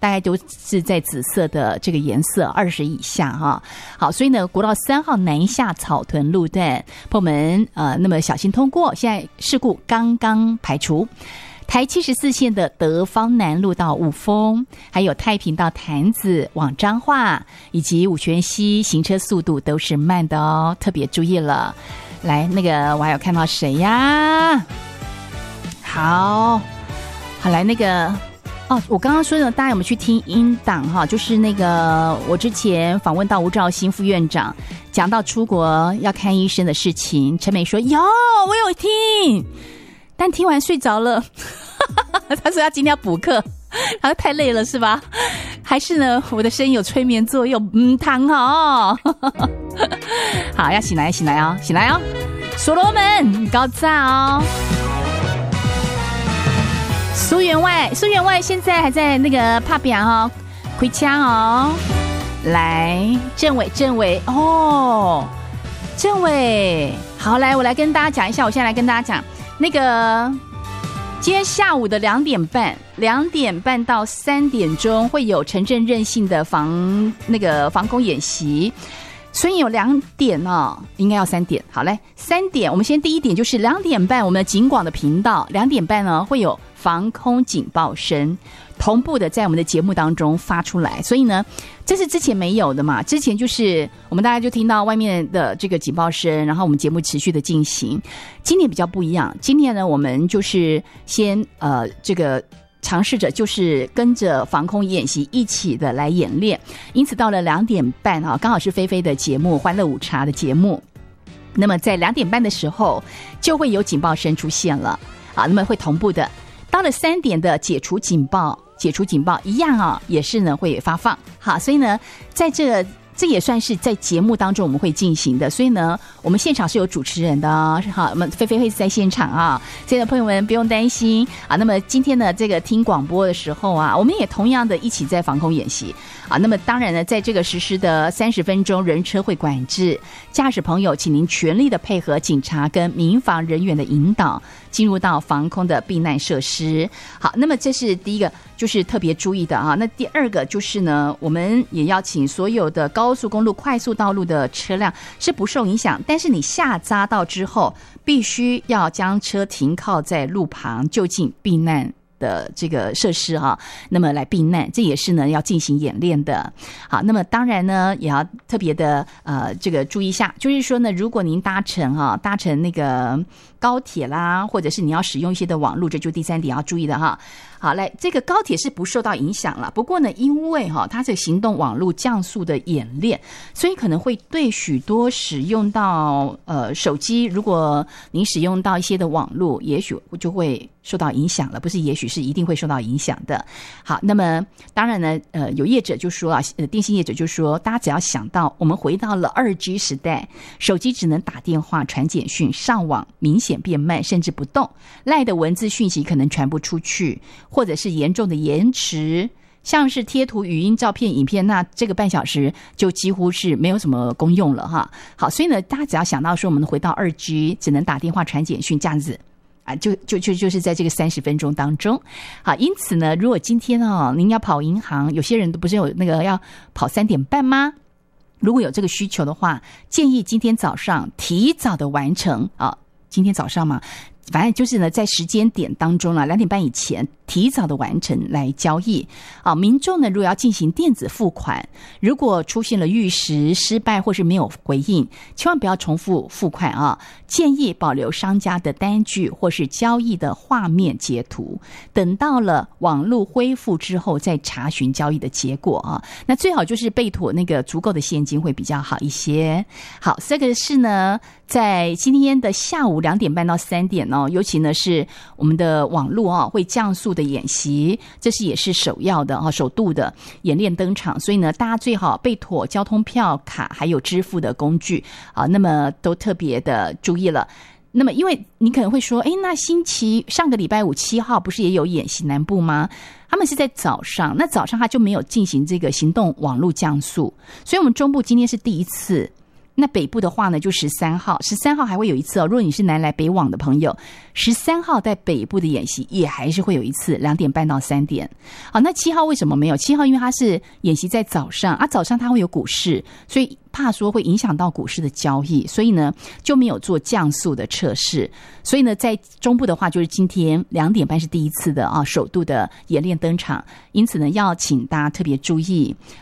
大概都是在紫色的这个颜色20以下哈。好，所以呢，国道3号南下草屯路段，朋友们那么小心通过，现在事故刚刚排除。台74线的德芳南路到雾峰，还有太平到潭子往彰化，以及五权西行车速度都是慢的哦，特别注意了。来，那个我还有看到谁呀？好，来那个哦，我刚刚说的，大家有没有去听音档哈？就是那个我之前访问到吴兆新副院长，讲到出国要看医生的事情，陈美说有，我有听。但听完睡着了他说他今天要补课，他说太累了是吧？还是呢我的声音有催眠作用？躺好好，要醒来醒来哦，醒来哦，所罗门高赞哦。苏员外现在还在那个拍表哦，开枪哦。来，政委哦，政委好，来我来跟大家讲一下，我现在来跟大家讲那个今天下午的2点半到3点钟会有城镇韧性的防空演习，所以有2点哦，应该要3点。好嘞，3点我们先第一点就是2点半我们的警广的频道2点半呢会有防空警报声同步的在我们的节目当中发出来，所以呢这是之前没有的嘛，之前就是我们大家就听到外面的这个警报声，然后我们节目持续的进行。今年比较不一样，今年呢我们就是先这个尝试着就是跟着防空演习一起的来演练，因此到了2点半啊，刚好是菲菲的节目欢乐午茶的节目，那么在2点半的时候就会有警报声出现了啊，那么会同步的到了3点的解除警报一样啊，也是呢会发放。好，所以呢在这也算是在节目当中我们会进行的，所以呢我们现场是有主持人的哦，好，我们菲菲会在现场啊，所以呢朋友们不用担心啊。那么今天呢这个听广播的时候啊，我们也同样的一起在防空演习啊。那么当然呢在这个实施的30分钟人车会管制，驾驶朋友请您全力的配合警察跟民防人员的引导，进入到防空的避难设施。好，那么这是第一个就是特别注意的啊。那第二个就是呢我们也要请所有的高速公路快速道路的车辆是不受影响，但是你下匝道之后必须要将车停靠在路旁就近避难的这个设施哈，那么来避难，这也是呢要进行演练的。好，那么当然呢也要特别的这个注意一下，就是说呢如果您搭乘那个高铁啦，或者是你要使用一些的网络，这就第3点要注意的哈。好，来，这个高铁是不受到影响了，不过呢因为它这个行动网络降速的演练，所以可能会对许多使用到手机，如果您使用到一些的网络，也许就会受到影响了，不是也许是一定会受到影响的。好，那么当然呢有业者就说电信业者就说，大家只要想到我们回到了2G 时代，手机只能打电话传简讯，上网明显变慢甚至不动，赖的文字讯息可能传不出去，或者是严重的延迟，像是贴图、语音、照片、影片，那这个半小时就几乎是没有什么功用了哈。好，所以呢大家只要想到说我们回到2G 只能打电话传简讯这样子啊，就是在这个30分钟当中。好，因此呢如果今天您要跑银行，有些人都不是有那个要跑3点半吗？如果有这个需求的话，建议今天早上提早的完成啊，今天早上嘛，反正就是呢在时间点当中2点半以前提早的完成来交易啊。民众呢如果要进行电子付款，如果出现了逾时、失败或是没有回应，千万不要重复付款啊，建议保留商家的单据或是交易的画面截图，等到了网络恢复之后再查询交易的结果啊。那最好就是备妥那个足够的现金会比较好一些。好，这个是呢在今天的下午2点半到3点尤其呢是我们的网络会降速的演习，这是也是首要的首度的演练登场，所以呢大家最好备妥交通票卡还有支付的工具啊，那么都特别的注意了。那么因为你可能会说那上个礼拜5 7号不是也有演习南部吗？他们是在早上，那早上他就没有进行这个行动网络降速，所以我们中部今天是第一次那北部的话呢，就13号，13号还会有一次哦。如果你是南来北往的朋友，13号在北部的演习也还是会有一次，2点半到3点。好，那7号为什么没有？7号因为它是演习在早上啊，早上它会有股市，所以怕说会影响到股市的交易，所以呢就没有做降速的测试。所以呢，在中部的话，就是今天2点半是第一次的啊，首度的演练登场，因此呢要请大家特别注意。